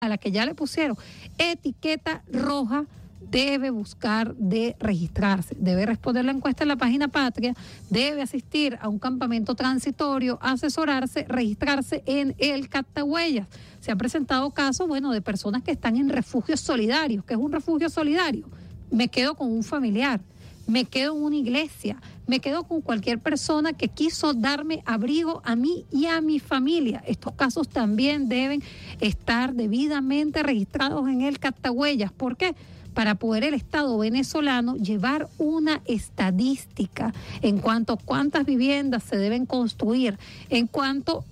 a la que ya le pusieron etiqueta roja, debe buscar de registrarse, debe responder la encuesta en la página Patria, debe asistir a un campamento transitorio, asesorarse, registrarse en el Catagüeyas. Se han presentado casos, de personas que están en refugios solidarios. ¿Qué es un refugio solidario? Me quedo con un familiar, me quedo en una iglesia, me quedo con cualquier persona que quiso darme abrigo a mí y a mi familia. Estos casos también deben estar debidamente registrados en el Catagüeyas. ¿Por qué? Para poder el Estado venezolano llevar una estadística en cuanto a cuántas viviendas se deben construir, en cuanto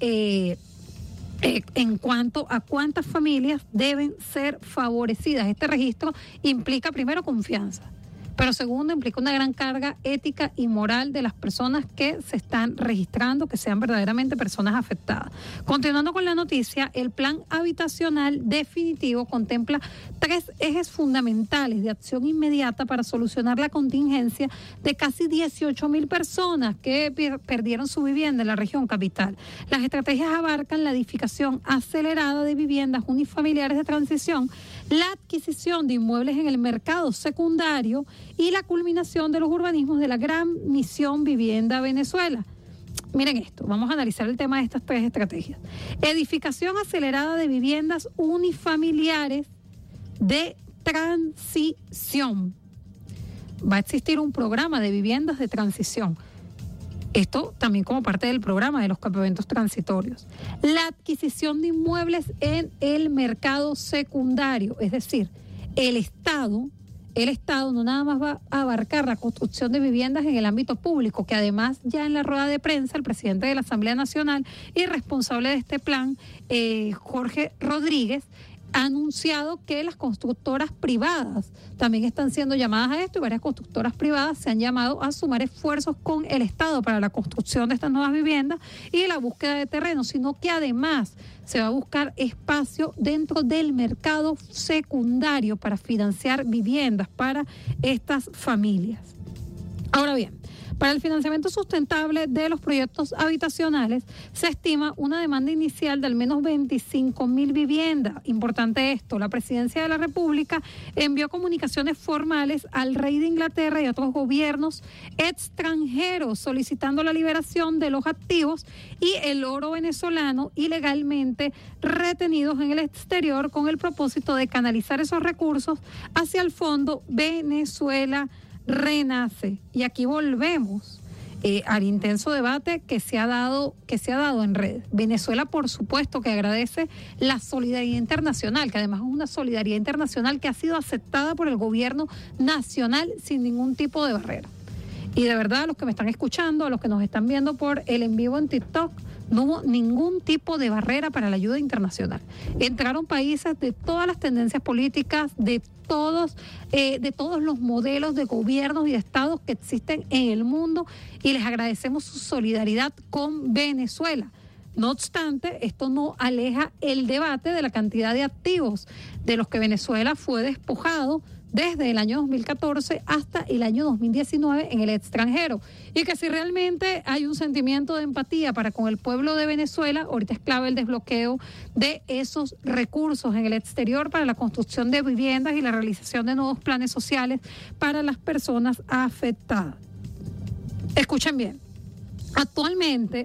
a cuántas familias deben ser favorecidas. Este registro implica, primero, confianza, pero segundo, implica una gran carga ética y moral de las personas que se están registrando, que sean verdaderamente personas afectadas. Continuando con la noticia, el plan habitacional definitivo contempla 3 ejes fundamentales de acción inmediata para solucionar la contingencia de casi 18,000 personas que perdieron su vivienda en la región capital. Las estrategias abarcan la edificación acelerada de viviendas unifamiliares de transición, la adquisición de inmuebles en el mercado secundario y la culminación de los urbanismos de la Gran Misión Vivienda Venezuela. Miren esto, vamos a analizar el tema de estas 3 estrategias. Edificación acelerada de viviendas unifamiliares de transición. Va a existir un programa de viviendas de transición. Esto también como parte del programa de los campamentos transitorios. La adquisición de inmuebles en el mercado secundario, es decir, el Estado no nada más va a abarcar la construcción de viviendas en el ámbito público, que además ya en la rueda de prensa el presidente de la Asamblea Nacional y responsable de este plan, Jorge Rodríguez, ha anunciado que las constructoras privadas también están siendo llamadas a esto, y varias constructoras privadas se han llamado a sumar esfuerzos con el Estado para la construcción de estas nuevas viviendas y la búsqueda de terreno, sino que además se va a buscar espacio dentro del mercado secundario para financiar viviendas para estas familias. Ahora bien, para el financiamiento sustentable de los proyectos habitacionales se estima una demanda inicial de al menos 25,000 viviendas. Importante esto, la Presidencia de la República envió comunicaciones formales al rey de Inglaterra y a otros gobiernos extranjeros solicitando la liberación de los activos y el oro venezolano ilegalmente retenidos en el exterior con el propósito de canalizar esos recursos hacia el Fondo Venezuela Renace. Y aquí volvemos al intenso debate que se ha dado en redes. Venezuela, por supuesto, que agradece la solidaridad internacional, que además es una solidaridad internacional que ha sido aceptada por el gobierno nacional sin ningún tipo de barrera. Y de verdad, a los que me están escuchando, a los que nos están viendo por el en vivo en TikTok, no hubo ningún tipo de barrera para la ayuda internacional. Entraron países de todas las tendencias políticas, de todos los modelos de gobiernos y de estados que existen en el mundo, y les agradecemos su solidaridad con Venezuela. No obstante, esto no aleja el debate de la cantidad de activos de los que Venezuela fue despojado desde el año 2014 hasta el año 2019 en el extranjero, y que si realmente hay un sentimiento de empatía para con el pueblo de Venezuela, ahorita es clave el desbloqueo de esos recursos en el exterior para la construcción de viviendas y la realización de nuevos planes sociales para las personas afectadas. Escuchen bien, actualmente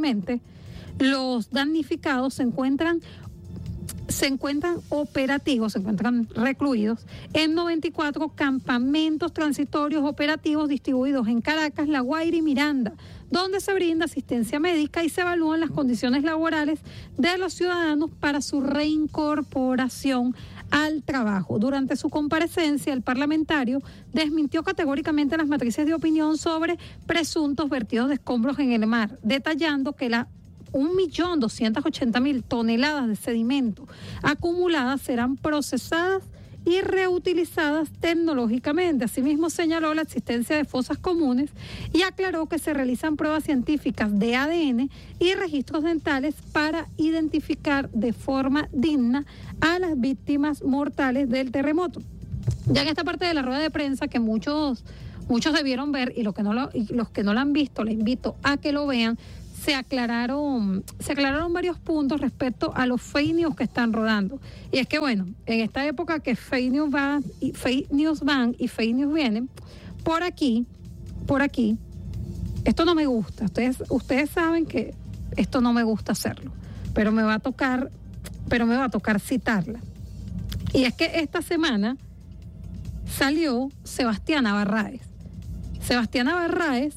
los damnificados se encuentran operativos, se encuentran recluidos en 94 campamentos transitorios operativos distribuidos en Caracas, La Guaira y Miranda, donde se brinda asistencia médica y se evalúan las condiciones laborales de los ciudadanos para su reincorporación al trabajo. Durante su comparecencia, el parlamentario desmintió categóricamente las matrices de opinión sobre presuntos vertidos de escombros en el mar, detallando que la 1.280.000 toneladas de sedimento acumuladas serán procesadas y reutilizadas tecnológicamente. Asimismo, señaló la existencia de fosas comunes y aclaró que se realizan pruebas científicas de ADN y registros dentales para identificar de forma digna a las víctimas mortales del terremoto. Ya en esta parte de la rueda de prensa que muchos debieron ver, y los que no lo han visto, les invito a que lo vean, se aclararon varios puntos respecto a los fake news que están rodando. Y es que, bueno, en esta época que fake news van y fake news vienen, por aquí, esto no me gusta. Ustedes saben que esto no me gusta hacerlo, pero me va a tocar citarla. Y es que esta semana salió Sebastiana Barraez. Sebastiana Barraez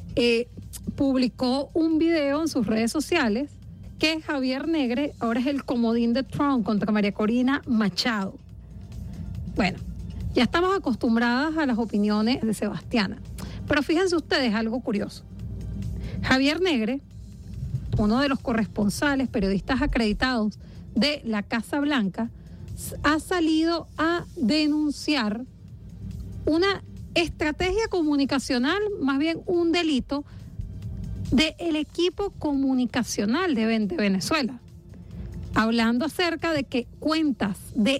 publicó un video en sus redes sociales que Javier Negre ahora es el comodín de Trump contra María Corina Machado. Bueno, ya estamos acostumbradas a las opiniones de Sebastiana, pero fíjense ustedes algo curioso. Javier Negre, uno de los corresponsales, periodistas acreditados de la Casa Blanca, ha salido a denunciar una estrategia comunicacional, más bien un delito, del equipo comunicacional de Venezuela, hablando acerca de que cuentas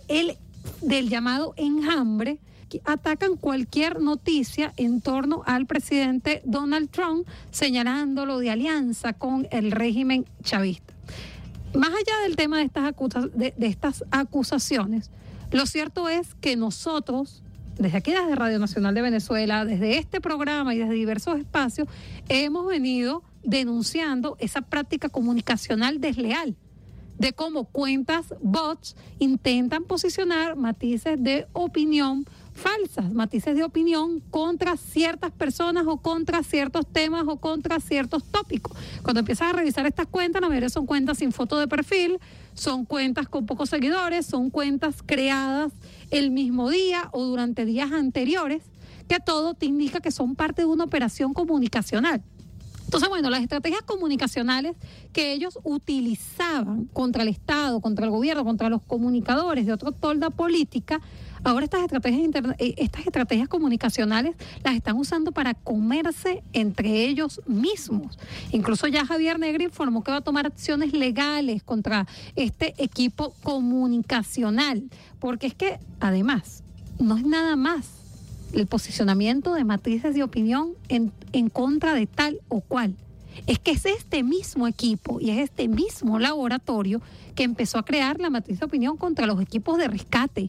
del llamado Enjambre que atacan cualquier noticia en torno al presidente Donald Trump, señalándolo de alianza con el régimen chavista. Más allá del tema de estas acusaciones, lo cierto es que nosotros, desde aquí, desde Radio Nacional de Venezuela, desde este programa y desde diversos espacios, hemos venido denunciando esa práctica comunicacional desleal, de cómo cuentas bots intentan posicionar matices de opinión falsas, matices de opinión contra ciertas personas o contra ciertos temas o contra ciertos tópicos. Cuando empiezas a revisar estas cuentas, la mayoría son cuentas sin foto de perfil, son cuentas con pocos seguidores, son cuentas creadas el mismo día o durante días anteriores, que todo te indica que son parte de una operación comunicacional. Entonces, bueno, las estrategias comunicacionales que ellos utilizaban contra el Estado, contra el gobierno, contra los comunicadores de otra tolda política, ahora estas estrategias comunicacionales las están usando para comerse entre ellos mismos. Incluso ya Javier Negre informó que va a tomar acciones legales contra este equipo comunicacional, porque es que, además, no es nada más el posicionamiento de matices de opinión en contra de tal o cual. Es que es este mismo equipo y es este mismo laboratorio que empezó a crear la matriz de opinión contra los equipos de rescate.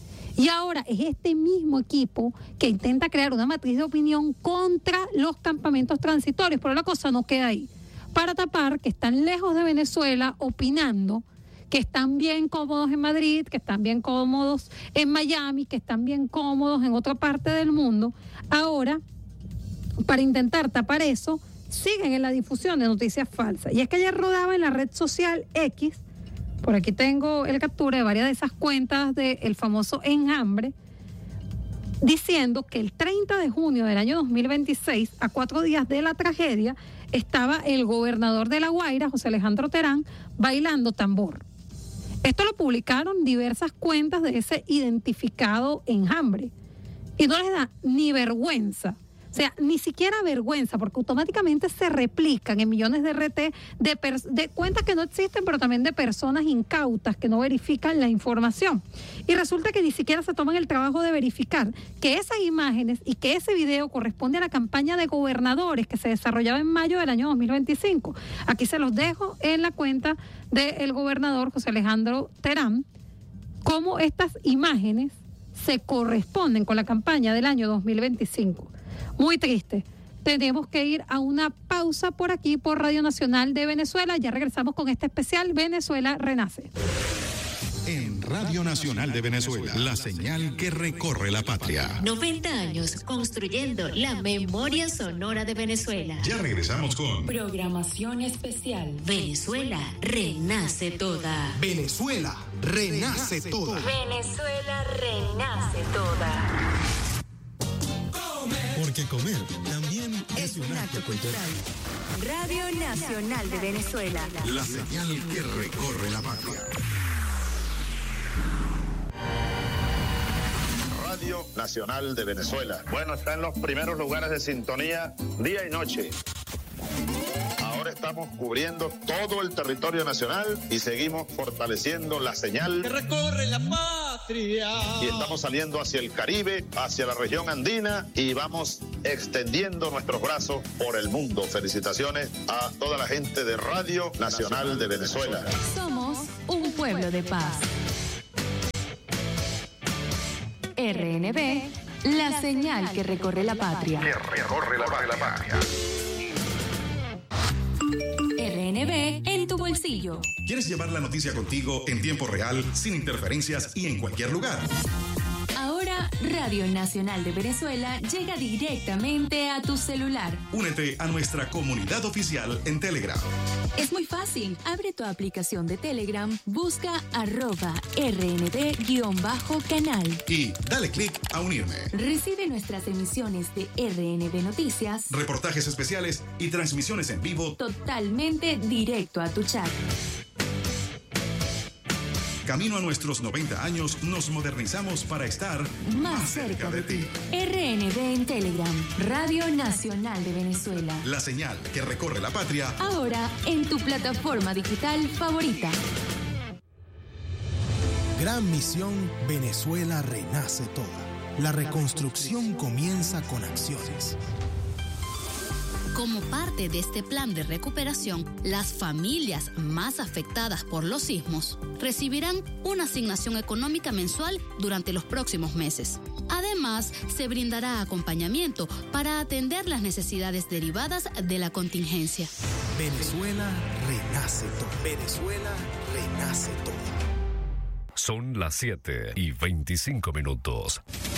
Y ahora es este mismo equipo que intenta crear una matriz de opinión contra los campamentos transitorios. Pero la cosa no queda ahí. Para tapar que están lejos de Venezuela opinando, que están bien cómodos en Madrid, que están bien cómodos en Miami, que están bien cómodos en otra parte del mundo. Ahora, para intentar tapar eso, siguen en la difusión de noticias falsas. Y es que ayer rodaba en la red social X, por aquí tengo el captura de varias de esas cuentas del famoso Enjambre, diciendo que el 30 de junio del año 2026, a 4 días de la tragedia, estaba el gobernador de La Guaira, José Alejandro Terán, bailando tambor. Esto lo publicaron diversas cuentas de ese identificado Enjambre. Y no les da ni vergüenza. O sea, ni siquiera vergüenza, porque automáticamente se replican en millones de RT de cuentas que no existen, pero también de personas incautas que no verifican la información. Y resulta que ni siquiera se toman el trabajo de verificar que esas imágenes y que ese video corresponde a la campaña de gobernadores que se desarrollaba en mayo del año 2025. Aquí se los dejo en la cuenta del gobernador José Alejandro Terán, cómo estas imágenes se corresponden con la campaña del año 2025. Muy triste. Tenemos que ir a una pausa por aquí, por Radio Nacional de Venezuela. Ya regresamos con este especial Venezuela Renace. En Radio Nacional de Venezuela, la señal que recorre la patria. 90 años construyendo la memoria sonora de Venezuela. Ya regresamos con programación especial. Venezuela renace toda. Venezuela renace toda. Venezuela renace toda. Porque comer también es un acto cultural. Radio Nacional de Venezuela. La señal que recorre la patria. Radio Nacional de Venezuela. Bueno, está en los primeros lugares de sintonía día y noche. Ahora estamos cubriendo todo el territorio nacional y seguimos fortaleciendo la señal que recorre la patria. patria. Y estamos saliendo hacia el Caribe, hacia la región andina y vamos extendiendo nuestros brazos por el mundo. Felicitaciones a toda la gente de Radio Nacional de Venezuela. Somos un pueblo de paz. RNB, la señal que recorre la patria. Que recorre la patria. RNB en tu bolsillo. ¿Quieres llevar la noticia contigo en tiempo real, sin interferencias y en cualquier lugar? Ahora, Radio Nacional de Venezuela llega directamente a tu celular. Únete a nuestra comunidad oficial en Telegram. Es muy fácil. Abre tu aplicación de Telegram, busca @RNB_canal. Y dale clic a unirme. Recibe nuestras emisiones de RNB Noticias, Reportajes especiales y transmisiones en vivo totalmente directo a tu chat. Camino a nuestros 90 años, nos modernizamos para estar Más cerca de ti. RNB en Telegram, Radio Nacional de Venezuela. La señal que recorre la patria. Ahora en tu plataforma digital favorita. Gran misión, Venezuela renace toda. La reconstrucción comienza con acciones. Como parte de este plan de recuperación, las familias más afectadas por los sismos recibirán una asignación económica mensual durante los próximos meses. Además, se brindará acompañamiento para atender las necesidades derivadas de la contingencia. Venezuela renace todo. Venezuela renace todo. Son las 7:25.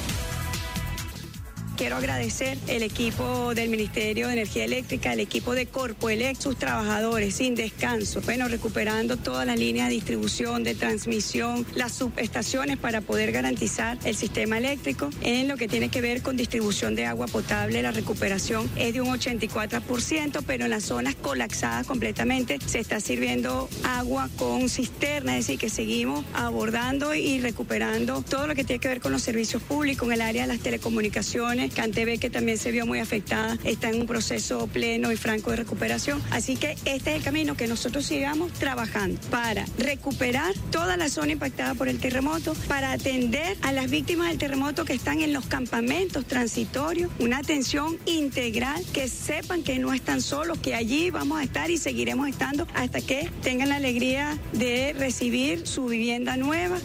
Quiero agradecer el equipo del Ministerio de Energía Eléctrica, el equipo de Corpoelec, sus trabajadores sin descanso. Bueno, recuperando todas las líneas de distribución, de transmisión, las subestaciones para poder garantizar el sistema eléctrico. En lo que tiene que ver con distribución de agua potable, la recuperación es de un 84%, pero en las zonas colapsadas completamente se está sirviendo agua con cisterna, es decir, que seguimos abordando y recuperando todo lo que tiene que ver con los servicios públicos en el área de las telecomunicaciones. CanTV, que también se vio muy afectada, está en un proceso pleno y franco de recuperación. Así que este es el camino, que nosotros sigamos trabajando para recuperar toda la zona impactada por el terremoto, para atender a las víctimas del terremoto que están en los campamentos transitorios, una atención integral, que sepan que no están solos, que allí vamos a estar y seguiremos estando hasta que tengan la alegría de recibir su vivienda nueva.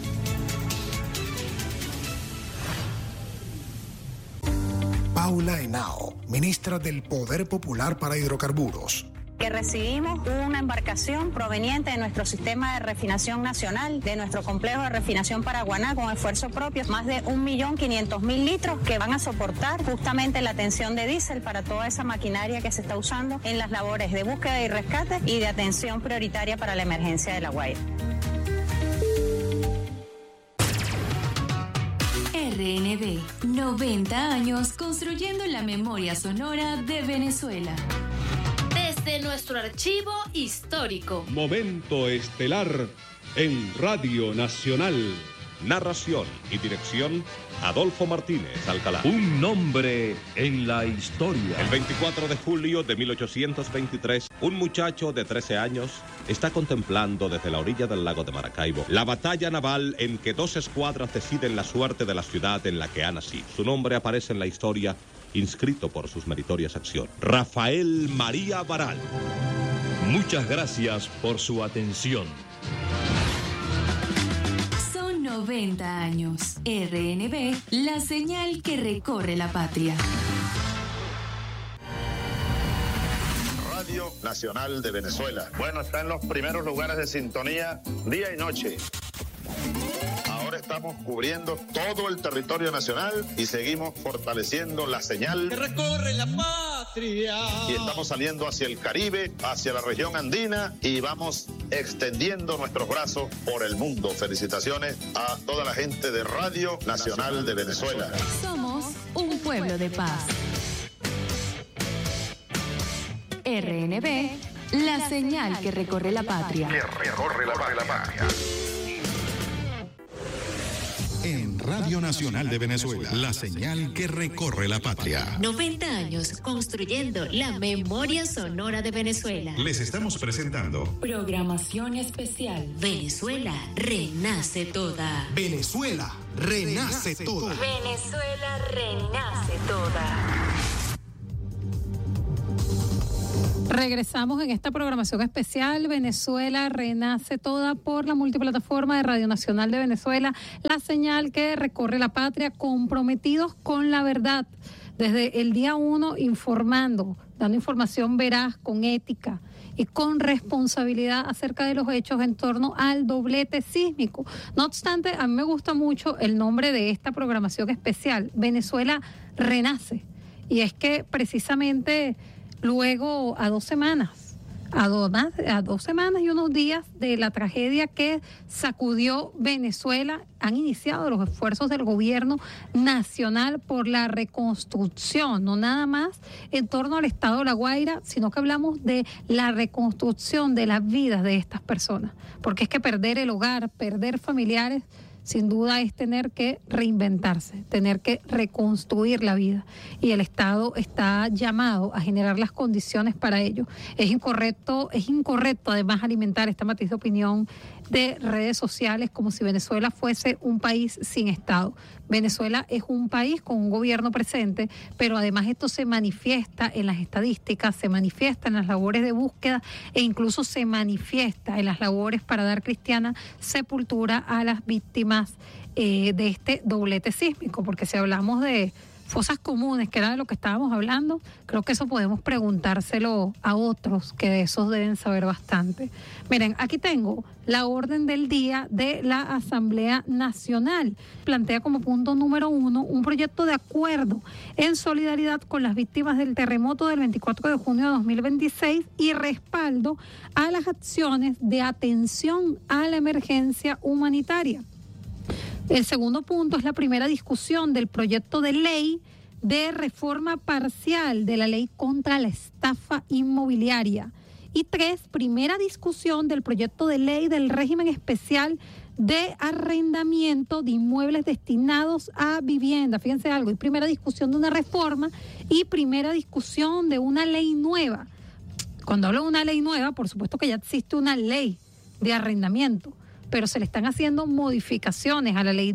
Paula Henao, ministra del Poder Popular para Hidrocarburos. Que recibimos una embarcación proveniente de nuestro sistema de refinación nacional, de nuestro complejo de refinación Paraguaná, con esfuerzo propio, más de 1.500.000 litros que van a soportar justamente la atención de diésel para toda esa maquinaria que se está usando en las labores de búsqueda y rescate y de atención prioritaria para la emergencia de La Guaira. RNB, 90 años construyendo la memoria sonora de Venezuela. Desde nuestro archivo histórico. Momento estelar en Radio Nacional. Narración y dirección, Adolfo Martínez Alcalá. Un nombre en la historia. El 24 de julio de 1823, un muchacho de 13 años está contemplando desde la orilla del lago de Maracaibo la batalla naval en que dos escuadras deciden la suerte de la ciudad en la que ha nacido. Su nombre aparece en la historia inscrito por sus meritorias acciones. Rafael María Baral. Muchas gracias por su atención. 90 años. RNB, la señal que recorre la patria. Radio Nacional de Venezuela. Bueno, está en los primeros lugares de sintonía día y noche. Ahora estamos cubriendo todo el territorio nacional y seguimos fortaleciendo la señal que recorre la patria. Y estamos saliendo hacia el Caribe, hacia la región andina y vamos extendiendo nuestros brazos por el mundo. Felicitaciones a toda la gente de Radio Nacional de Venezuela. Somos un pueblo de paz. RNB, la señal que recorre la patria. Que recorre la patria. En Radio Nacional de Venezuela, la señal que recorre la patria. 90 años construyendo la memoria sonora de Venezuela. Les estamos presentando Programación especial. Venezuela renace toda. Venezuela renace toda. Venezuela renace toda. Regresamos en esta programación especial Venezuela Renace Toda por la multiplataforma de Radio Nacional de Venezuela, la señal que recorre la patria, comprometidos con la verdad. Desde el día 1 informando, dando información veraz, con ética y con responsabilidad acerca de los hechos en torno al doblete sísmico. No obstante, a mí me gusta mucho el nombre de esta programación especial, Venezuela Renace. Y es que precisamente luego a 2 semanas y unos días de la tragedia que sacudió Venezuela, han iniciado los esfuerzos del gobierno nacional por la reconstrucción, no nada más en torno al estado de La Guaira, sino que hablamos de la reconstrucción de las vidas de estas personas, porque es que perder el hogar, perder familiares, sin duda es tener que reinventarse, tener que reconstruir la vida. Y el Estado está llamado a generar las condiciones para ello. Es incorrecto además alimentar esta matiz de opinión de redes sociales como si Venezuela fuese un país sin Estado. Venezuela es un país con un gobierno presente, pero además esto se manifiesta en las estadísticas, se manifiesta en las labores de búsqueda e incluso se manifiesta en las labores para dar cristiana sepultura a las víctimas de este doblete sísmico, porque si hablamos de fosas comunes, que era de lo que estábamos hablando, creo que eso podemos preguntárselo a otros que de esos deben saber bastante. Miren, aquí tengo la orden del día de la Asamblea Nacional. Plantea como punto número 1 un proyecto de acuerdo en solidaridad con las víctimas del terremoto del 24 de junio de 2026 y respaldo a las acciones de atención a la emergencia humanitaria. El segundo punto es la primera discusión del proyecto de ley de reforma parcial de la ley contra la estafa inmobiliaria. Y 3, primera discusión del proyecto de ley del régimen especial de arrendamiento de inmuebles destinados a vivienda. Fíjense algo, y primera discusión de una reforma y primera discusión de una ley nueva. Cuando hablo de una ley nueva, por supuesto que ya existe una ley de arrendamiento, pero se le están haciendo modificaciones a la ley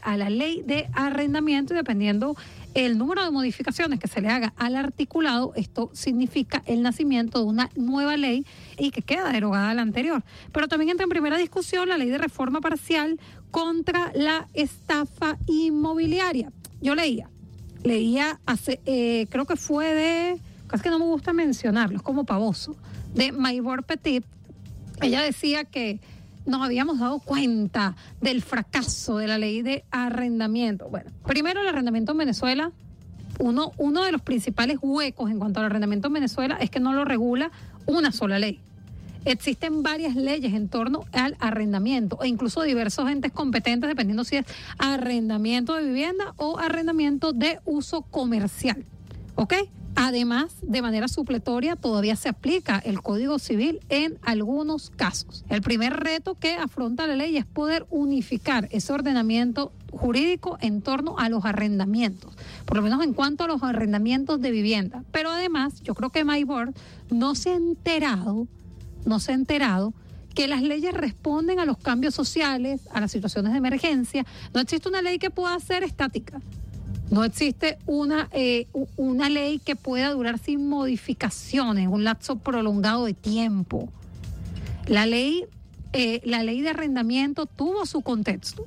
de arrendamiento y dependiendo el número de modificaciones que se le haga al articulado, esto significa el nacimiento de una nueva ley y que queda derogada la anterior. Pero también entra en primera discusión la ley de reforma parcial contra la estafa inmobiliaria. Yo leía hace, creo que fue de, casi que no me gusta mencionarlo, es como pavoso, de Maybor Petit. Ella decía que nos habíamos dado cuenta del fracaso de la ley de arrendamiento. Bueno, primero el arrendamiento en Venezuela, uno de los principales huecos en cuanto al arrendamiento en Venezuela es que no lo regula una sola ley. Existen varias leyes en torno al arrendamiento e incluso diversos entes competentes dependiendo si es arrendamiento de vivienda o arrendamiento de uso comercial. ¿Ok? Además, de manera supletoria, todavía se aplica el Código Civil en algunos casos. El primer reto que afronta la ley es poder unificar ese ordenamiento jurídico en torno a los arrendamientos, por lo menos en cuanto a los arrendamientos de vivienda. Pero además, yo creo que Maybor no se ha enterado que las leyes responden a los cambios sociales, a las situaciones de emergencia. No existe una ley que pueda ser estática. No existe una ley que pueda durar sin modificaciones, un lapso prolongado de tiempo. La ley de arrendamiento tuvo su contexto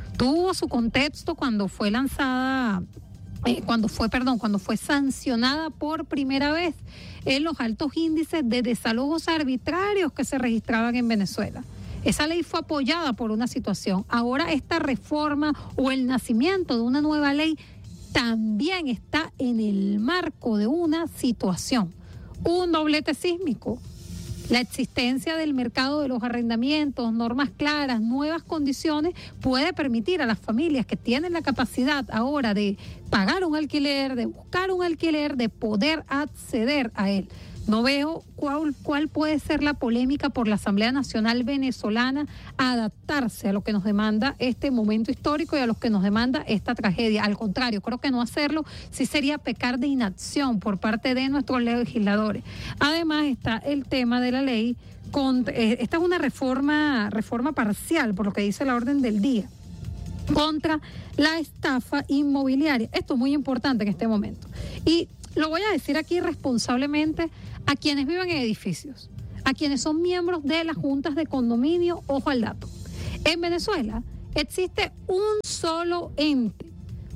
cuando fue lanzada, cuando fue sancionada por primera vez en los altos índices de desalojos arbitrarios que se registraban en Venezuela. Esa ley fue apoyada por una situación. Ahora esta reforma o el nacimiento de una nueva ley también está en el marco de una situación, un doblete sísmico. La existencia del mercado de los arrendamientos, normas claras, nuevas condiciones, puede permitir a las familias que tienen la capacidad ahora de pagar un alquiler, de buscar un alquiler, de poder acceder a él. No veo cuál puede ser la polémica por la Asamblea Nacional Venezolana a adaptarse a lo que nos demanda este momento histórico y a lo que nos demanda esta tragedia. Al contrario, creo que no hacerlo sí sería pecar de inacción por parte de nuestros legisladores. Además está el tema de la ley, esta es una reforma parcial, por lo que dice la orden del día, contra la estafa inmobiliaria. Esto es muy importante en este momento. Y lo voy a decir aquí responsablemente a quienes viven en edificios, a quienes son miembros de las juntas de condominio. Ojo al dato. En Venezuela existe un solo ente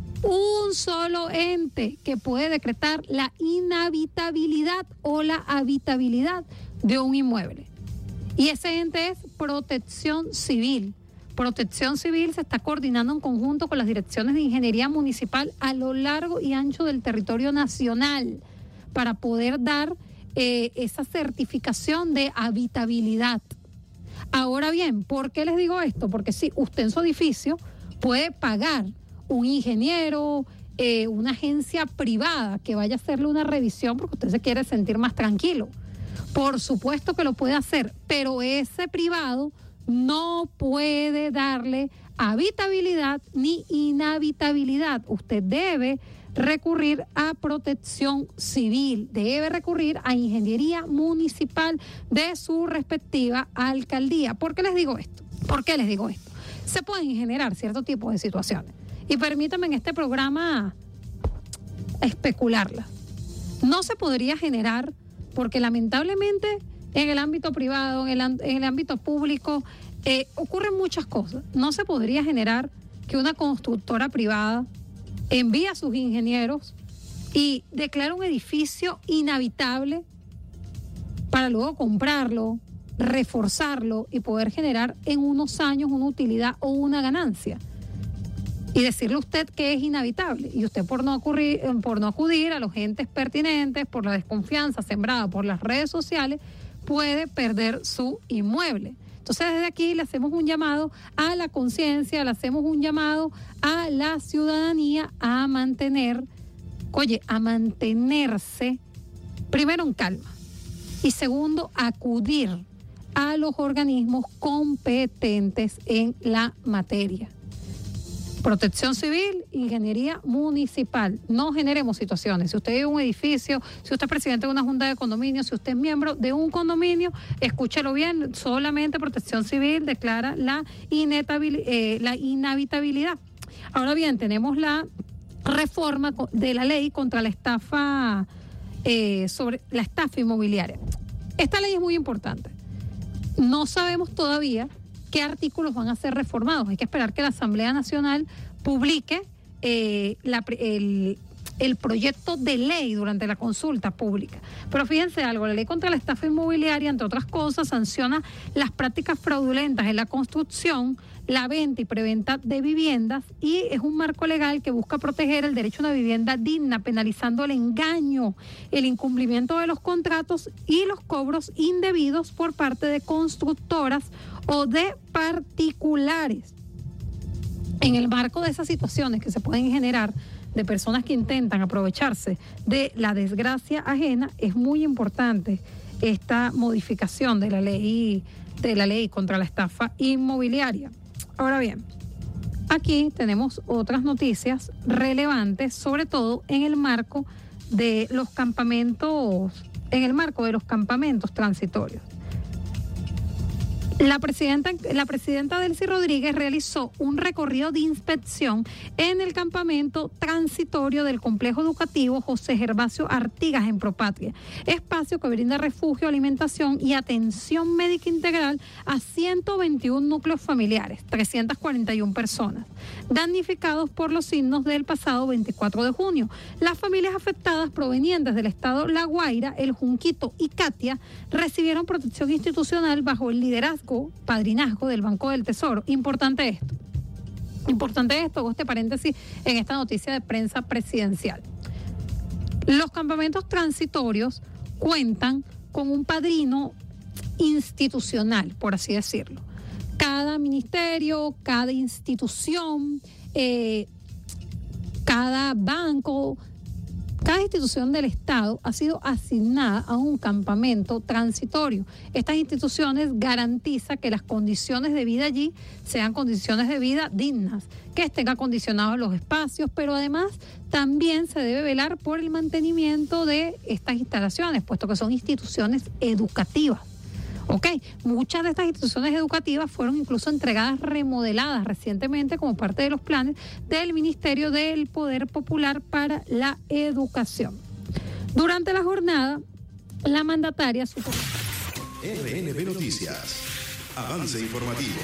que puede decretar la inhabitabilidad o la habitabilidad de un inmueble. Y ese ente es Protección Civil. Protección Civil se está coordinando en conjunto con las direcciones de ingeniería municipal a lo largo y ancho del territorio nacional para poder dar esa certificación de habitabilidad. Ahora bien, ¿por qué les digo esto? Porque si usted en su edificio puede pagar un ingeniero, una agencia privada que vaya a hacerle una revisión porque usted se quiere sentir más tranquilo. Por supuesto que lo puede hacer, pero ese privado no puede darle habitabilidad ni inhabitabilidad. Usted debe recurrir a Protección Civil, debe recurrir a ingeniería municipal de su respectiva alcaldía. ¿Por qué les digo esto? Se pueden generar cierto tipo de situaciones. Y permítanme en este programa especularlas. No se podría generar porque lamentablemente en el ámbito privado, en el ámbito público, ocurren muchas cosas. No se podría generar que una constructora privada envíe a sus ingenieros y declara un edificio inhabitable para luego comprarlo, reforzarlo y poder generar en unos años una utilidad o una ganancia. Y decirle a usted que es inhabitable. Y usted por no acudir a los entes pertinentes, por la desconfianza sembrada por las redes sociales, puede perder su inmueble. Entonces desde aquí le hacemos un llamado a la conciencia, le hacemos un llamado a la ciudadanía a mantenerse primero en calma y segundo acudir a los organismos competentes en la materia. Protección Civil, ingeniería municipal. No generemos situaciones. Si usted vive en un edificio, si usted es presidente de una junta de condominio, si usted es miembro de un condominio, escúchelo bien, solamente Protección Civil declara la inhabitabilidad. Ahora bien, tenemos la reforma de la ley contra la estafa, sobre la estafa inmobiliaria. Esta ley es muy importante. No sabemos todavía qué artículos van a ser reformados. Hay que esperar que la Asamblea Nacional publique el proyecto de ley durante la consulta pública. Pero fíjense algo, la ley contra la estafa inmobiliaria, entre otras cosas, sanciona las prácticas fraudulentas en la construcción, la venta y preventa de viviendas y es un marco legal que busca proteger el derecho a una vivienda digna, penalizando el engaño, el incumplimiento de los contratos y los cobros indebidos por parte de constructoras o de particulares. En el marco de esas situaciones que se pueden generar de personas que intentan aprovecharse de la desgracia ajena, es muy importante esta modificación de la ley contra la estafa inmobiliaria. Ahora bien, aquí tenemos otras noticias relevantes, sobre todo en el marco de los campamentos transitorios. La presidenta Delcy Rodríguez realizó un recorrido de inspección en el campamento transitorio del complejo educativo José Gervasio Artigas en Propatria, espacio que brinda refugio, alimentación y atención médica integral a 121 núcleos familiares, 341 personas, damnificados por los signos del pasado 24 de junio. Las familias afectadas provenientes del estado La Guaira, El Junquito y Catia recibieron protección institucional bajo el padrinazgo del Banco del Tesoro. Importante esto, hago este paréntesis en esta noticia de prensa presidencial. Los campamentos transitorios cuentan con un padrino institucional, por así decirlo. Cada ministerio, cada institución, cada banco Cada institución del Estado ha sido asignada a un campamento transitorio. Estas instituciones garantizan que las condiciones de vida allí sean condiciones de vida dignas, que estén acondicionados los espacios, pero además también se debe velar por el mantenimiento de estas instalaciones, puesto que son instituciones educativas. Muchas de estas instituciones educativas fueron incluso entregadas remodeladas recientemente como parte de los planes del Ministerio del Poder Popular para la Educación. Durante la jornada, la mandataria supo... RNB Noticias. Avance informativo.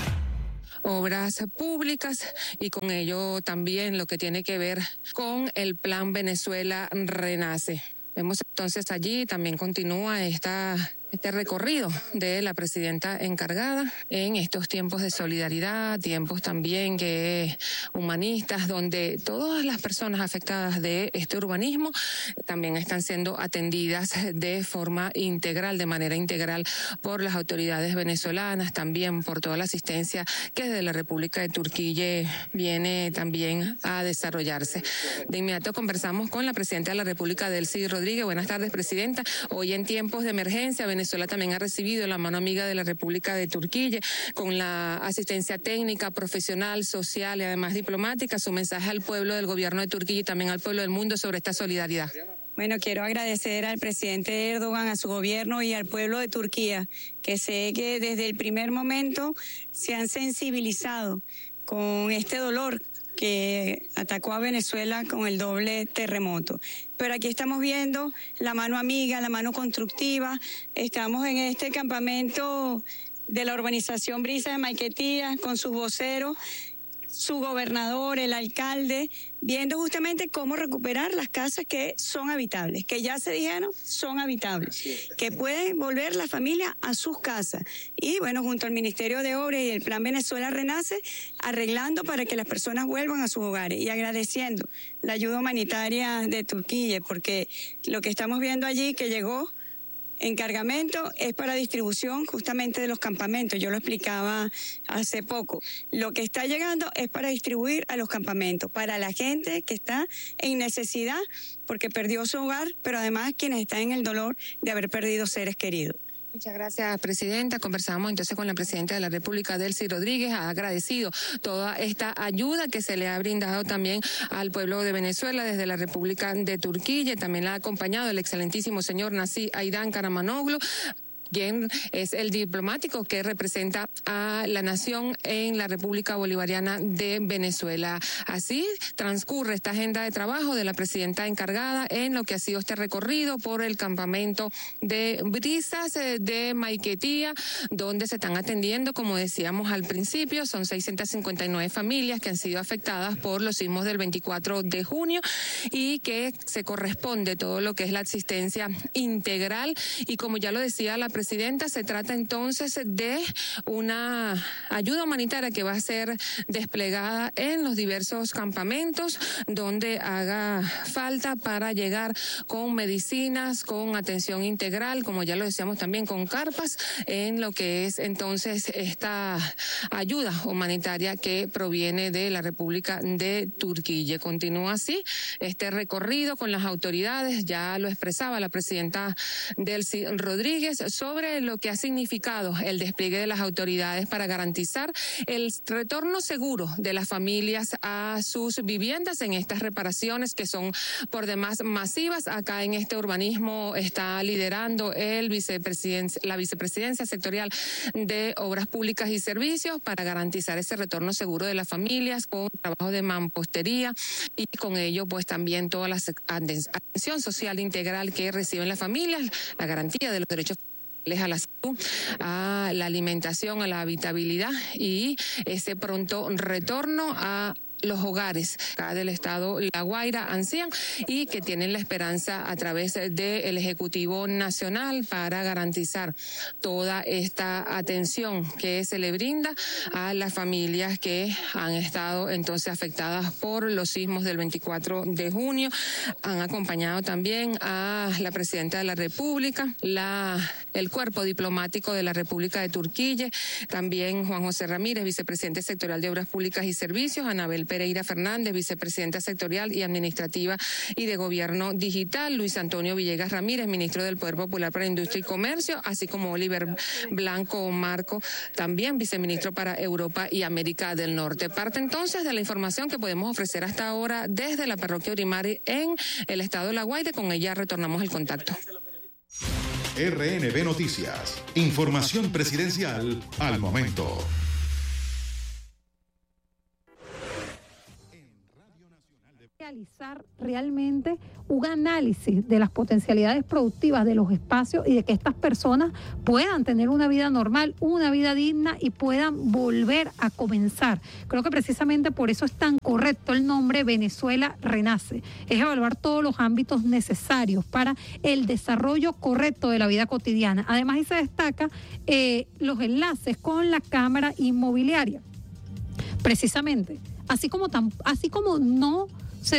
Obras públicas y con ello también lo que tiene que ver con el Plan Venezuela Renace. Vemos entonces allí también continúa este recorrido de la presidenta encargada en estos tiempos de solidaridad, tiempos también que humanistas, donde todas las personas afectadas de este urbanismo también están siendo atendidas de forma integral, de manera integral por las autoridades venezolanas, también por toda la asistencia que desde la República de Turquía viene también a desarrollarse. De inmediato conversamos con la presidenta de la República, Delcy Rodríguez. Buenas tardes, presidenta. Hoy en tiempos de emergencia, Venezuela también ha recibido la mano amiga de la República de Turquía con la asistencia técnica, profesional, social y además diplomática. Su mensaje al pueblo del gobierno de Turquía y también al pueblo del mundo sobre esta solidaridad. Bueno, quiero agradecer al presidente Erdogan, a su gobierno y al pueblo de Turquía, que sé que desde el primer momento se han sensibilizado con este dolor que atacó a Venezuela con el doble terremoto. Pero aquí estamos viendo la mano amiga, la mano constructiva. Estamos en este campamento de la urbanización Brisa de Maiquetía con sus voceros, su gobernador, el alcalde, viendo justamente cómo recuperar las casas que son habitables, que ya se dijeron son habitables, que pueden volver la familia a sus casas. Y bueno, junto al Ministerio de Obras y el Plan Venezuela Renace, arreglando para que las personas vuelvan a sus hogares y agradeciendo la ayuda humanitaria de Turquía, porque lo que estamos viendo allí que llegó en cargamento es para distribución justamente de los campamentos. Yo lo explicaba hace poco. Lo que está llegando es para distribuir a los campamentos, para la gente que está en necesidad porque perdió su hogar, pero además quienes están en el dolor de haber perdido seres queridos. Muchas gracias, presidenta. Conversamos entonces con la presidenta de la República, Delcy Rodríguez. Ha agradecido toda esta ayuda que se le ha brindado también al pueblo de Venezuela desde la República de Turquía. También la ha acompañado el excelentísimo señor Nasí Aydán Karamanoglu, quien es el diplomático que representa a la nación en la República Bolivariana de Venezuela. Así transcurre esta agenda de trabajo de la presidenta encargada en lo que ha sido este recorrido por el campamento de Brisas de Maiquetía, donde se están atendiendo, como decíamos al principio, son 659 familias que han sido afectadas por los sismos del 24 de junio y que se corresponde todo lo que es la asistencia integral. Y como ya lo decía la presidenta, se trata entonces de una ayuda humanitaria que va a ser desplegada en los diversos campamentos donde haga falta para llegar con medicinas, con atención integral, como ya lo decíamos también con carpas, en lo que es entonces esta ayuda humanitaria que proviene de la República de Turquía. Continúa así este recorrido con las autoridades, ya lo expresaba la presidenta Delcy Rodríguez, sobre lo que ha significado el despliegue de las autoridades para garantizar el retorno seguro de las familias a sus viviendas en estas reparaciones que son por demás masivas. Acá en este urbanismo está liderando la vicepresidencia sectorial de Obras Públicas y Servicios para garantizar ese retorno seguro de las familias con trabajo de mampostería y con ello pues también toda la atención social integral que reciben las familias, la garantía de los derechos a la salud, a la alimentación, a la habitabilidad y ese pronto retorno a los hogares acá del estado La Guaira ansían y que tienen la esperanza a través del Ejecutivo Nacional para garantizar toda esta atención que se le brinda a las familias que han estado entonces afectadas por los sismos del 24 de junio. Han acompañado también a la presidenta de la República, el cuerpo diplomático de la República de Turquía, también Juan José Ramírez, vicepresidente sectorial de Obras Públicas y Servicios, Anabel Daniel Pereira Fernández, vicepresidenta sectorial y administrativa y de Gobierno Digital, Luis Antonio Villegas Ramírez, ministro del Poder Popular para Industria y Comercio, así como Oliver Blanco Marco, también viceministro para Europa y América del Norte. Parte entonces de la información que podemos ofrecer hasta ahora desde la parroquia Urimari en el estado de La Guaira. Con ella retornamos el contacto. RNB Noticias. Información presidencial al momento. Realizar realmente un análisis de las potencialidades productivas de los espacios y de que estas personas puedan tener una vida normal, una vida digna y puedan volver a comenzar. Creo que precisamente por eso es tan correcto el nombre Venezuela Renace. Es evaluar todos los ámbitos necesarios para el desarrollo correcto de la vida cotidiana. Además, ahí se destaca los enlaces con la Cámara Inmobiliaria. Precisamente, así como no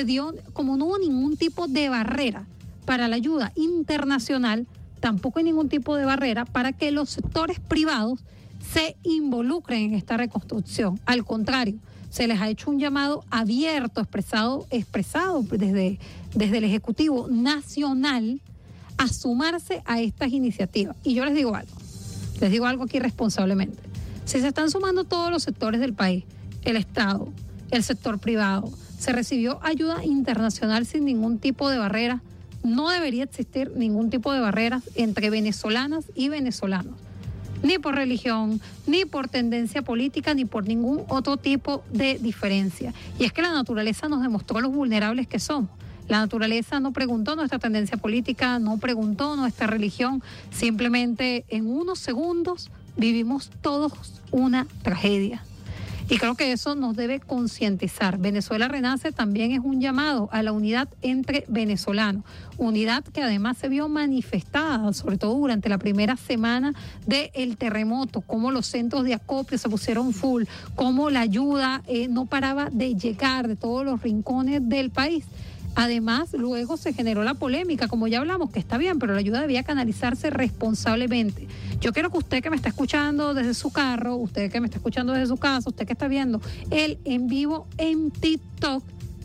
hubo ningún tipo de barrera para la ayuda internacional, tampoco hay ningún tipo de barrera para que los sectores privados se involucren en esta reconstrucción. Al contrario, se les ha hecho un llamado abierto, expresado desde el Ejecutivo Nacional a sumarse a estas iniciativas. Y yo les digo algo aquí responsablemente. Si se están sumando todos los sectores del país, el Estado, el sector privado, se recibió ayuda internacional sin ningún tipo de barrera. No debería existir ningún tipo de barreras entre venezolanas y venezolanos, ni por religión, ni por tendencia política, ni por ningún otro tipo de diferencia. Y es que la naturaleza nos demostró los vulnerables que somos. La naturaleza no preguntó nuestra tendencia política, no preguntó nuestra religión, simplemente en unos segundos vivimos todos una tragedia. Y creo que eso nos debe concientizar. Venezuela Renace también es un llamado a la unidad entre venezolanos, unidad que además se vio manifestada, sobre todo durante la primera semana del terremoto, cómo los centros de acopio se pusieron full, cómo la ayuda no paraba de llegar de todos los rincones del país. Además, luego se generó la polémica, como ya hablamos, que está bien, pero la ayuda debía canalizarse responsablemente. Yo quiero que usted que me está escuchando desde su carro, usted que me está escuchando desde su casa, usted que está viendo el en vivo en TikTok,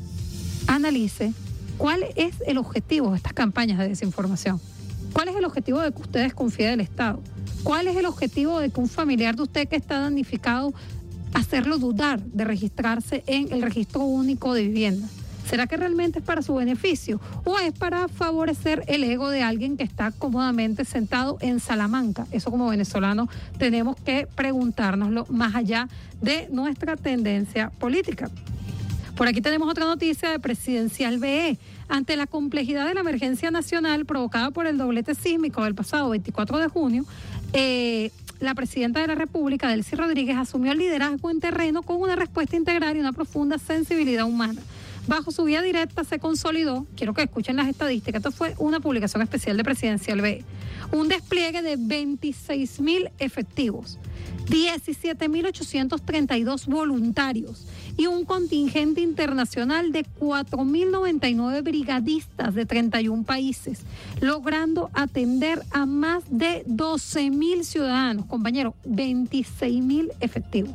analice cuál es el objetivo de estas campañas de desinformación. ¿Cuál es el objetivo de que usted desconfíe del Estado? ¿Cuál es el objetivo de que un familiar de usted que está damnificado, hacerlo dudar de registrarse en el registro único de vivienda? ¿Será que realmente es para su beneficio o es para favorecer el ego de alguien que está cómodamente sentado en Salamanca? Eso como venezolanos tenemos que preguntárnoslo más allá de nuestra tendencia política. Por aquí tenemos otra noticia de Presidencial BE. Ante la complejidad de la emergencia nacional provocada por el doblete sísmico del pasado 24 de junio, la presidenta de la República, Delcy Rodríguez, asumió el liderazgo en terreno con una respuesta integral y una profunda sensibilidad humana. Bajo su vía directa se consolidó, quiero que escuchen las estadísticas, esto fue una publicación especial de Presidencial BE, un despliegue de 26.000 efectivos, 17.832 voluntarios y un contingente internacional de 4.099 brigadistas de 31 países, logrando atender a más de 12.000 ciudadanos. Compañeros, 26.000 efectivos.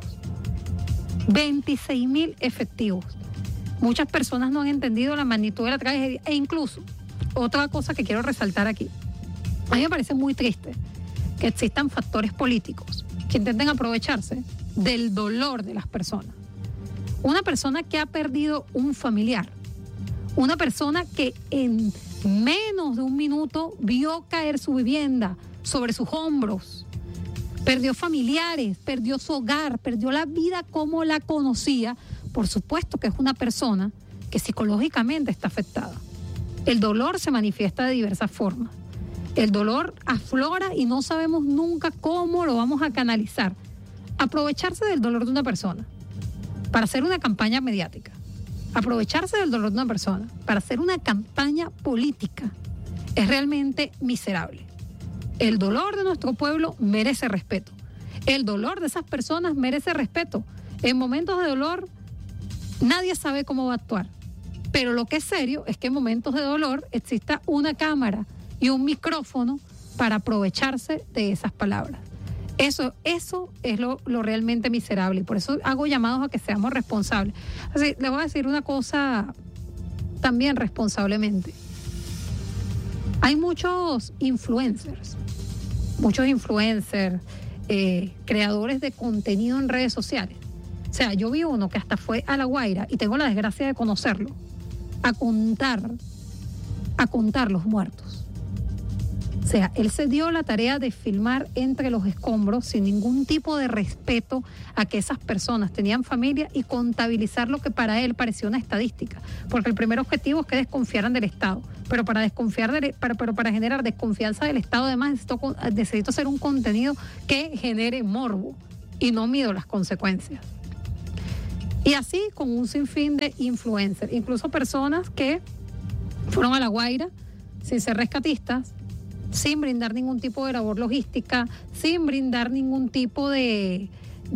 26.000 efectivos. Muchas personas no han entendido la magnitud de la tragedia e incluso, otra cosa que quiero resaltar aquí, a mí me parece muy triste que existan factores políticos que intenten aprovecharse del dolor de las personas. Una persona que ha perdido un familiar, una persona que en menos de un minuto vio caer su vivienda sobre sus hombros, perdió familiares, perdió su hogar, perdió la vida como la conocía. Por supuesto que es una persona que psicológicamente está afectada. El dolor se manifiesta de diversas formas. El dolor aflora y no sabemos nunca cómo lo vamos a canalizar. Aprovecharse del dolor de una persona para hacer una campaña mediática. Aprovecharse del dolor de una persona para hacer una campaña política es realmente miserable. El dolor de nuestro pueblo merece respeto. El dolor de esas personas merece respeto. En momentos de dolor, nadie sabe cómo va a actuar, pero lo que es serio es que en momentos de dolor exista una cámara y un micrófono para aprovecharse de esas palabras. Eso es lo realmente miserable, y por eso hago llamados a que seamos responsables. Así, les voy a decir una cosa también responsablemente. Hay muchos influencers, creadores de contenido en redes sociales. O sea, yo vi uno que hasta fue a La Guaira, y tengo la desgracia de conocerlo, a contar los muertos. O sea, él se dio la tarea de filmar entre los escombros sin ningún tipo de respeto a que esas personas tenían familia y contabilizar lo que para él parecía una estadística. Porque el primer objetivo es que desconfiaran del Estado. Pero para generar desconfianza del Estado, además necesito hacer un contenido que genere morbo y no mido las consecuencias. Y así con un sinfín de influencers, incluso personas que fueron a La Guaira sin ser rescatistas, sin brindar ningún tipo de labor logística, sin brindar ningún tipo de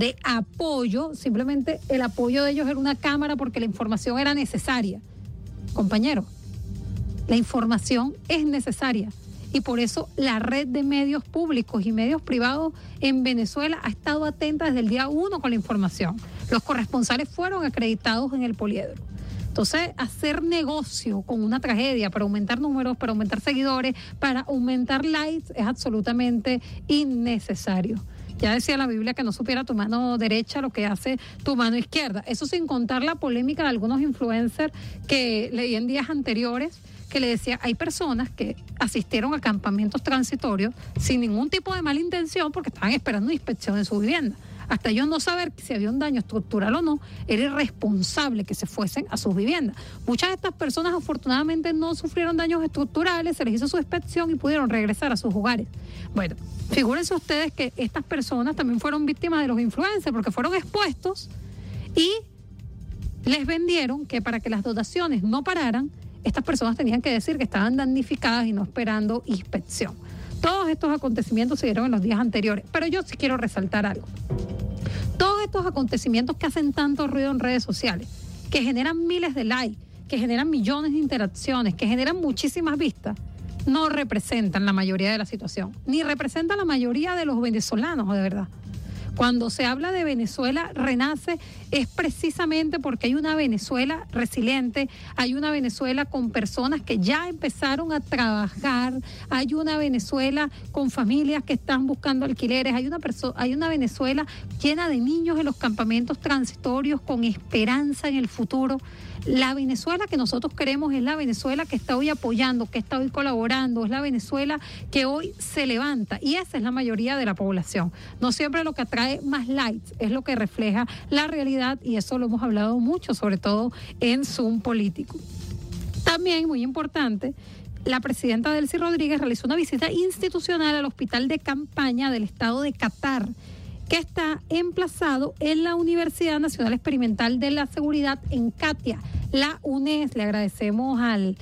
apoyo. Simplemente el apoyo de ellos era una cámara porque la información era necesaria. Compañero, la información es necesaria, y por eso la red de medios públicos y medios privados en Venezuela ha estado atenta desde el día 1 con la información. Los corresponsales fueron acreditados en el Poliedro. Entonces, hacer negocio con una tragedia para aumentar números, para aumentar seguidores, para aumentar likes, es absolutamente innecesario. Ya decía la Biblia que no supiera tu mano derecha lo que hace tu mano izquierda. Eso sin contar la polémica de algunos influencers que leí en días anteriores, que le decía, hay personas que asistieron a campamentos transitorios sin ningún tipo de mala intención porque estaban esperando una inspección en su vivienda. Hasta ellos no saber si había un daño estructural o no, era irresponsable que se fuesen a sus viviendas. Muchas de estas personas afortunadamente no sufrieron daños estructurales, se les hizo su inspección y pudieron regresar a sus hogares. Bueno, figúrense ustedes que estas personas también fueron víctimas de los influencers porque fueron expuestos y les vendieron que para que las donaciones no pararan, estas personas tenían que decir que estaban damnificadas y no esperando inspección. Todos estos acontecimientos se dieron en los días anteriores, pero yo sí quiero resaltar algo. Todos estos acontecimientos que hacen tanto ruido en redes sociales, que generan miles de likes, que generan millones de interacciones, que generan muchísimas vistas, no representan la mayoría de la situación, ni representan la mayoría de los venezolanos, de verdad. Cuando se habla de Venezuela renace es precisamente porque hay una Venezuela resiliente, hay una Venezuela con personas que ya empezaron a trabajar, hay una Venezuela con familias que están buscando alquileres, hay una Venezuela llena de niños en los campamentos transitorios con esperanza en el futuro. La Venezuela que nosotros queremos es la Venezuela que está hoy apoyando, que está hoy colaborando, es la Venezuela que hoy se levanta, y esa es la mayoría de la población. No siempre lo que atrae más likes es lo que refleja la realidad, y eso lo hemos hablado mucho, sobre todo en Zoom político. También, muy importante, la presidenta Delcy Rodríguez realizó una visita institucional al hospital de campaña del estado de Qatar, que está emplazado en la Universidad Nacional Experimental de la Seguridad en Katia, la UNES. Le agradecemos al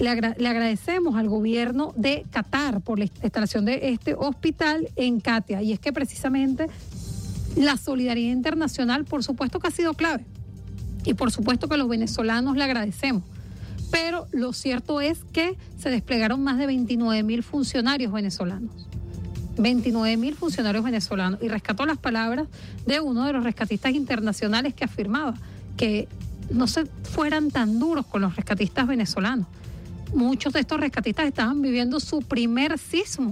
gobierno de Qatar por la instalación de este hospital en Katia. Y es que precisamente la solidaridad internacional, por supuesto que ha sido clave. Y por supuesto que los venezolanos le agradecemos. Pero lo cierto es que se desplegaron más de 29.000 funcionarios venezolanos. 29.000 funcionarios venezolanos, y rescató las palabras de uno de los rescatistas internacionales que afirmaba que no se fueran tan duros con los rescatistas venezolanos. Muchos de estos rescatistas estaban viviendo su primer sismo,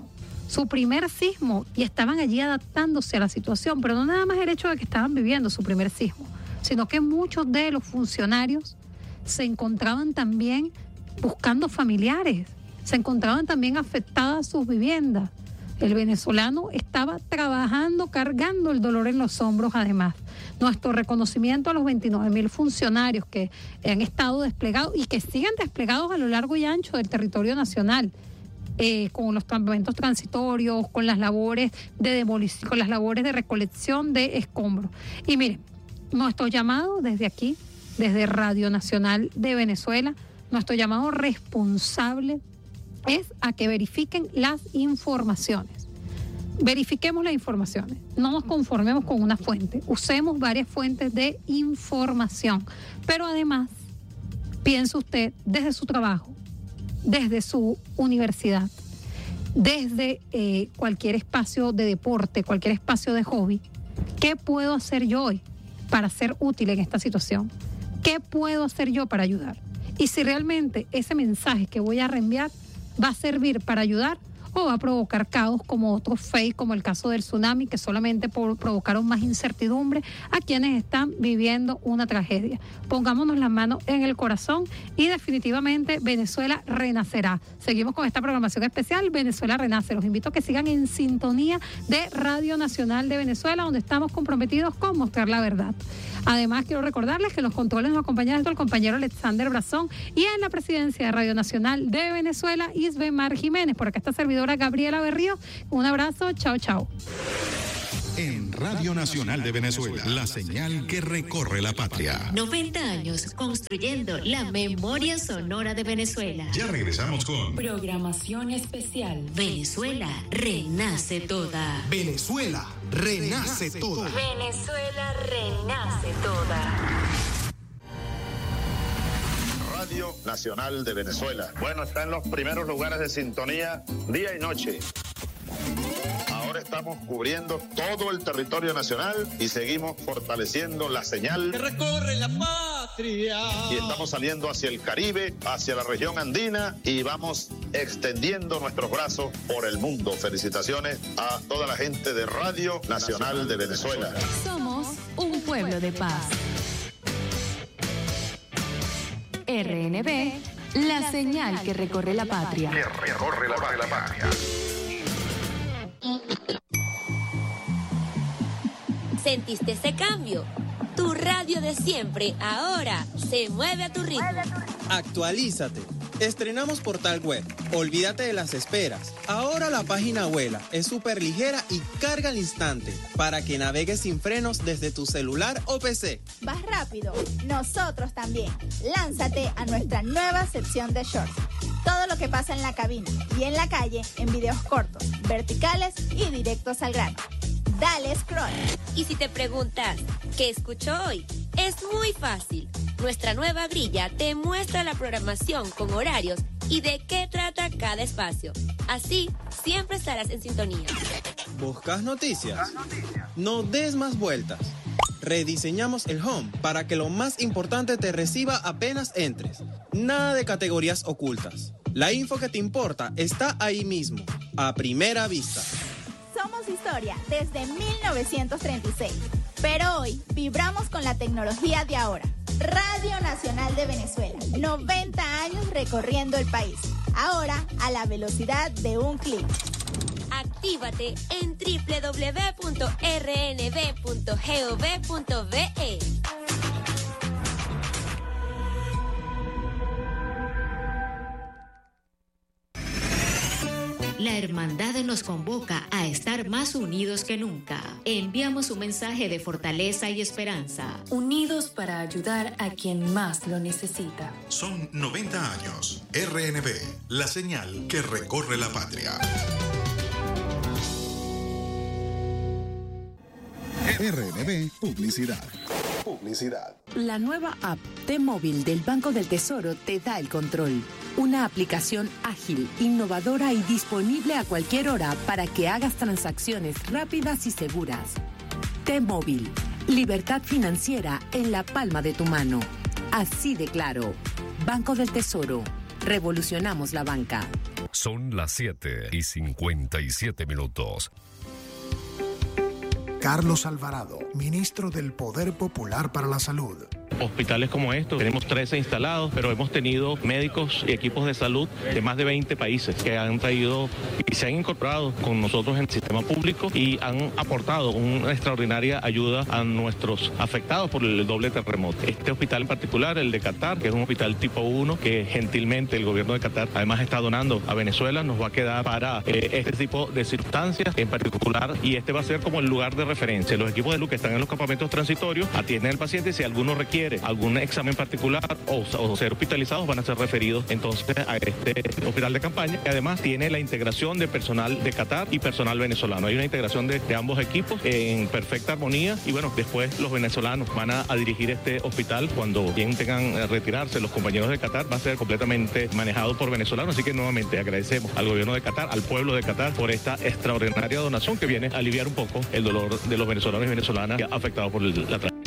y estaban allí adaptándose a la situación, pero no nada más el hecho de que estaban viviendo su primer sismo, sino que muchos de los funcionarios se encontraban también buscando familiares, se encontraban también afectadas sus viviendas. El venezolano estaba trabajando, cargando el dolor en los hombros además. Nuestro reconocimiento a los 29.000 funcionarios que han estado desplegados y que siguen desplegados a lo largo y ancho del territorio nacional, con los campamentos transitorios, con las labores de demolición, con las labores de recolección de escombros. Y miren, nuestro llamado desde aquí, desde Radio Nacional de Venezuela, nuestro llamado responsable es a que verifiquen las informaciones. Verifiquemos las informaciones. No nos conformemos con una fuente. Usemos varias fuentes de información. Pero además, piense usted desde su trabajo, desde su universidad, desde cualquier espacio de deporte, cualquier espacio de hobby. ¿Qué puedo hacer yo hoy para ser útil en esta situación? ¿Qué puedo hacer yo para ayudar? Y si realmente ese mensaje que voy a reenviar va a servir para ayudar o va a provocar caos como otros fake, como el caso del tsunami, que solamente provocaron más incertidumbre a quienes están viviendo una tragedia. Pongámonos las manos en el corazón y definitivamente Venezuela renacerá. Seguimos con esta programación especial, Venezuela Renace. Los invito a que sigan en sintonía de Radio Nacional de Venezuela, donde estamos comprometidos con mostrar la verdad. Además, quiero recordarles que los controles nos acompaña el compañero Alexander Brazón y en la presidencia de Radio Nacional de Venezuela, Isbemar Jiménez. Por acá está servidora Gabriela Berrío. Un abrazo, chao, chao. En Radio Nacional de Venezuela, la señal que recorre la patria. 90 años construyendo la memoria sonora de Venezuela. Ya regresamos con programación especial. Venezuela renace toda. Venezuela renace toda. Venezuela renace toda. Radio Nacional de Venezuela. Bueno, está en los primeros lugares de sintonía día y noche. Ahora estamos cubriendo todo el territorio nacional y seguimos fortaleciendo la señal que recorre la patria. Y estamos saliendo hacia el Caribe, hacia la región andina y vamos extendiendo nuestros brazos por el mundo. Felicitaciones a toda la gente de Radio Nacional de Venezuela. Somos un pueblo de paz. RNB, la señal que recorre la patria. Que recorre la patria. ¿Sentiste ese cambio? Tu radio de siempre ahora se mueve a tu ritmo. Actualízate. Estrenamos portal web. Olvídate de las esperas. Ahora la página vuela, es súper ligera y carga al instante para que navegues sin frenos desde tu celular o PC. ¿Vas rápido? Nosotros también. Lánzate a nuestra nueva sección de shorts. Todo lo que pasa en la cabina y en la calle en videos cortos, verticales y directos al grano. Dale scroll. Y si te preguntas, ¿qué escucho hoy? Es muy fácil. Nuestra nueva grilla te muestra la programación con horarios y de qué trata cada espacio. Así, siempre estarás en sintonía. ¿Buscas noticias? No des más vueltas. Rediseñamos el home para que lo más importante te reciba apenas entres. Nada de categorías ocultas. La info que te importa está ahí mismo, a primera vista. Somos historia desde 1936, pero hoy vibramos con la tecnología de ahora. Radio Nacional de Venezuela, 90 años recorriendo el país, ahora a la velocidad de un clic. Actívate en www.rnb.gov.be. La hermandad nos convoca a estar más unidos que nunca. Enviamos un mensaje de fortaleza y esperanza. Unidos para ayudar a quien más lo necesita. Son 90 años. RNB, la señal que recorre la patria. RNB Publicidad. La nueva app T-Móvil del Banco del Tesoro te da el control. Una aplicación ágil, innovadora y disponible a cualquier hora para que hagas transacciones rápidas y seguras. T-Móvil, libertad financiera en la palma de tu mano. Así de claro. Banco del Tesoro. Revolucionamos la banca. Son las 7:57. Carlos Alvarado, ministro del Poder Popular para la Salud. Hospitales como estos, tenemos 13 instalados, pero hemos tenido médicos y equipos de salud de más de 20 países que han traído y se han incorporado con nosotros en el sistema público y han aportado una extraordinaria ayuda a nuestros afectados por el doble terremoto. Este hospital en particular, el de Qatar, que es un hospital tipo 1, que gentilmente el gobierno de Qatar además está donando a Venezuela, nos va a quedar para este tipo de circunstancias en particular, y este va a ser como el lugar de referencia. Los equipos de salud que están en los campamentos transitorios atienden al paciente, si alguno requiere requiere algún examen particular o ser hospitalizados, van a ser referidos entonces a este hospital de campaña, que además tiene la integración de personal de Qatar y personal venezolano. Hay una integración de ambos equipos en perfecta armonía y bueno, después los venezolanos van a dirigir este hospital cuando bien tengan retirarse los compañeros de Qatar, va a ser completamente manejado por venezolanos, así que nuevamente agradecemos al gobierno de Qatar, al pueblo de Qatar por esta extraordinaria donación que viene a aliviar un poco el dolor de los venezolanos y venezolanas afectados por la tragedia.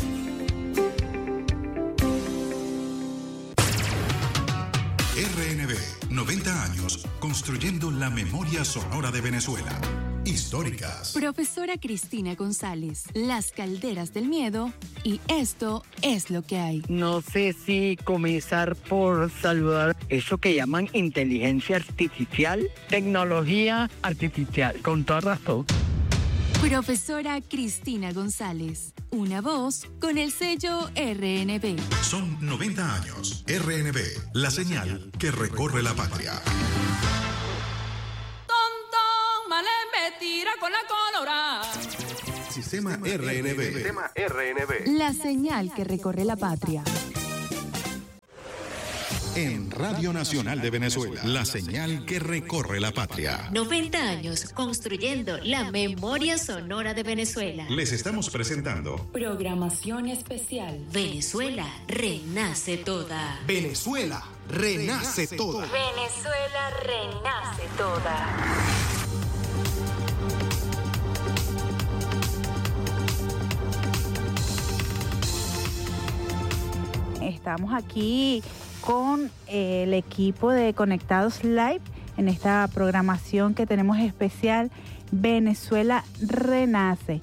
RNB, 90 años construyendo la memoria sonora de Venezuela. Históricas. Profesora Cristina González, Las calderas del miedo y esto es lo que hay. No sé si comenzar por saludar eso que llaman inteligencia artificial, tecnología artificial, con toda razón. Profesora Cristina González, una voz con el sello RNB. Son 90 años. RNB, la señal que recorre la patria. Me tira con la colorada. Sistema RNB. Sistema RNB. La señal que recorre la patria. En Radio Nacional de Venezuela, la señal que recorre la patria. 90 años construyendo la memoria sonora de Venezuela. Les estamos presentando programación especial. Venezuela renace toda. Venezuela renace toda. Venezuela renace toda. Estamos aquí con el equipo de Conectados Live en esta programación que tenemos especial Venezuela Renace.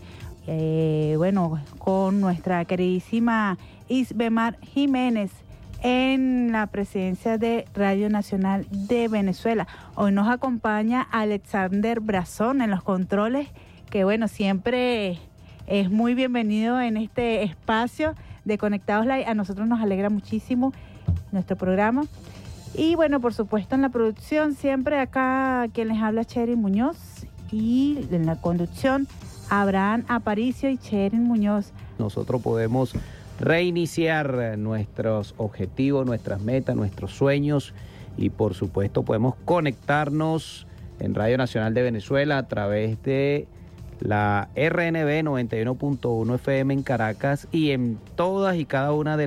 Bueno, con nuestra queridísima Isbemar Jiménez en la presidencia de Radio Nacional de Venezuela. Hoy nos acompaña Alexander Brazón en los controles, que bueno, siempre es muy bienvenido en este espacio de Conectados Live. A nosotros nos alegra muchísimo nuestro programa. Y bueno, por supuesto en la producción siempre acá quien les habla Cheryl Muñoz, y en la conducción Abraham Aparicio y Cheryl Muñoz. Nosotros podemos reiniciar nuestros objetivos, nuestras metas, nuestros sueños, y por supuesto podemos conectarnos en Radio Nacional de Venezuela a través de la RNB 91.1 FM en Caracas y en todas y cada una de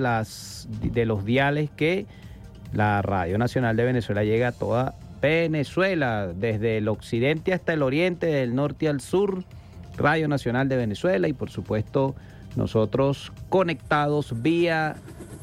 los diales que la Radio Nacional de Venezuela llega a toda Venezuela, desde el occidente hasta el oriente, del norte al sur, Radio Nacional de Venezuela, y por supuesto nosotros conectados vía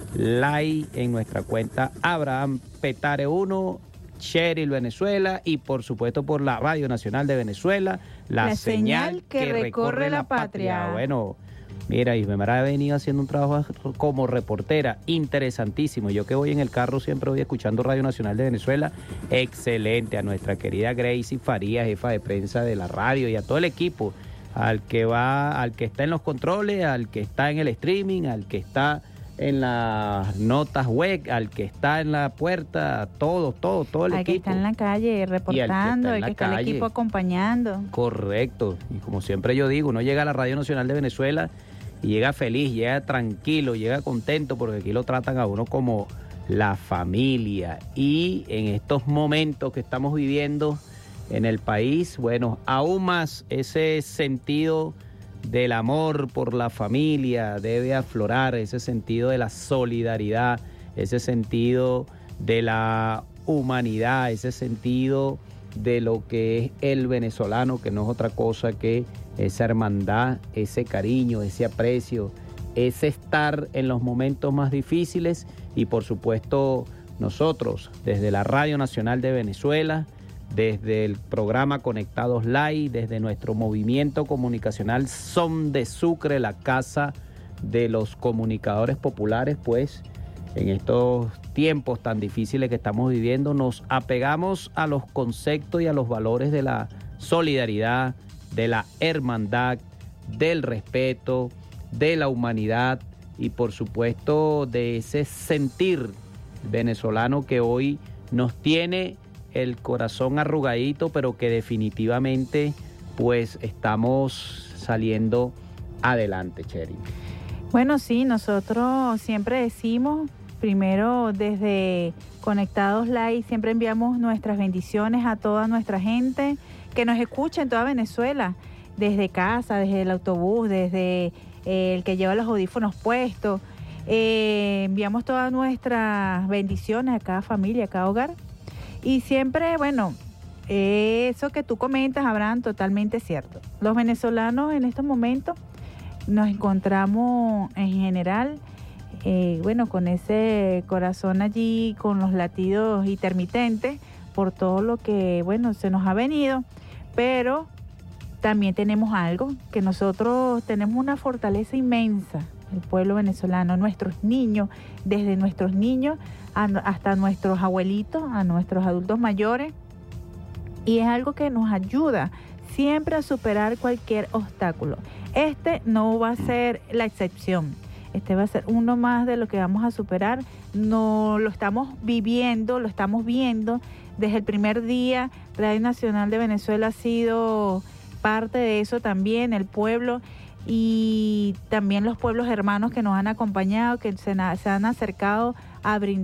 live en nuestra cuenta Abraham Petare 1, Cheryl Venezuela, y por supuesto por la Radio Nacional de Venezuela, la señal que recorre la patria. Bueno, mira, Isbemar ha venido haciendo un trabajo como reportera interesantísimo. Yo que voy en el carro siempre voy escuchando Radio Nacional de Venezuela. Excelente. A nuestra querida Gracie Farías, jefa de prensa de la radio, y a todo el equipo, al que está en los controles, al que está en el streaming, al que está en las notas web, al que está en la puerta, todo el equipo. Al que está en la calle reportando, al que está en el equipo acompañando. Correcto. Y como siempre yo digo, uno llega a la Radio Nacional de Venezuela y llega feliz, llega tranquilo, llega contento, porque aquí lo tratan a uno como la familia. Y en estos momentos que estamos viviendo en el país, bueno, aún más ese sentido del amor por la familia debe aflorar, ese sentido de la solidaridad, ese sentido de la humanidad, ese sentido de lo que es el venezolano, que no es otra cosa que esa hermandad, ese cariño, ese aprecio, ese estar en los momentos más difíciles. Y por supuesto nosotros desde la Radio Nacional de Venezuela, desde el programa Conectados Live, desde nuestro movimiento comunicacional Son de Sucre, la casa de los comunicadores populares, pues en estos tiempos tan difíciles que estamos viviendo, nos apegamos a los conceptos y a los valores de la solidaridad, de la hermandad, del respeto, de la humanidad y por supuesto de ese sentir venezolano que hoy nos tiene el corazón arrugadito, pero que definitivamente pues estamos saliendo adelante, Cheryl. Bueno, sí, nosotros siempre decimos, primero desde Conectados Live, siempre enviamos nuestras bendiciones a toda nuestra gente que nos escucha en toda Venezuela, desde casa, desde el autobús, desde el que lleva los audífonos puestos. Enviamos todas nuestras bendiciones a cada familia, a cada hogar. Y siempre, bueno, eso que tú comentas, Abraham, totalmente cierto. Los venezolanos en estos momentos nos encontramos en general, bueno, con ese corazón allí, con los latidos intermitentes, por todo lo que, bueno, se nos ha venido, pero también tenemos algo, que nosotros tenemos una fortaleza inmensa, el pueblo venezolano, nuestros niños, desde nuestros niños hasta nuestros abuelitos, a nuestros adultos mayores, y es algo que nos ayuda siempre a superar cualquier obstáculo. Este no va a ser la excepción, este va a ser uno más de lo que vamos a superar. No lo estamos viviendo, lo estamos viendo desde el primer día. Radio Nacional de Venezuela ha sido parte de eso también, el pueblo y también los pueblos hermanos que nos han acompañado, que se han acercado a brindar